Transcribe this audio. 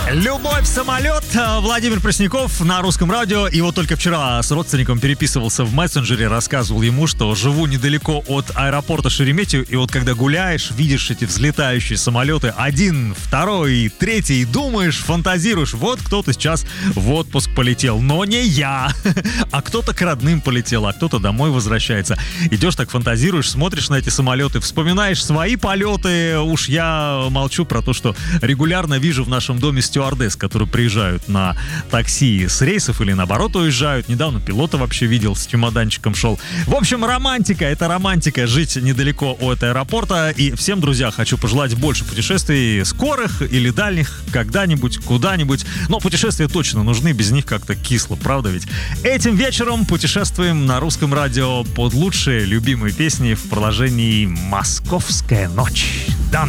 Любовь, самолет. Владимир Пресняков на Русском радио. И вот только вчера с родственником переписывался в мессенджере, рассказывал ему, что живу недалеко от аэропорта Шереметьево. И вот когда гуляешь, видишь эти взлетающие самолеты, один, второй, третий, думаешь, фантазируешь, вот кто-то сейчас в отпуск полетел, но не я. А кто-то к родным полетел, а кто-то домой возвращается. Идешь так, фантазируешь, смотришь на эти самолеты, вспоминаешь свои полеты. Уж я молчу про то, что регулярно вижу в нашем доме стюардесс, которые приезжают на такси с рейсов или наоборот уезжают. Недавно пилота вообще видел, с чемоданчиком шел. В общем, романтика, это романтика, жить недалеко от аэропорта. И всем, друзья, хочу пожелать больше путешествий, скорых или дальних, когда-нибудь, куда-нибудь. Но путешествия точно нужны, без них как-то кисло, правда ведь? Этим вечером путешествуем на Русском радио под лучшие любимые песни в продолжении «Московская ночь». Дан.